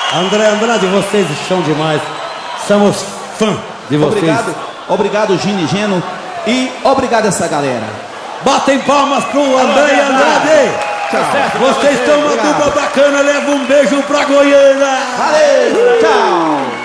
André Andrade, vocês são demais. Somos fã de vocês. Obrigado Gini Geno. E obrigado essa galera. Batem palmas pro André Andrade. Tchau. Vocês estão uma dupla bacana. Leva um beijo pra Goiânia. Valeu, tchau.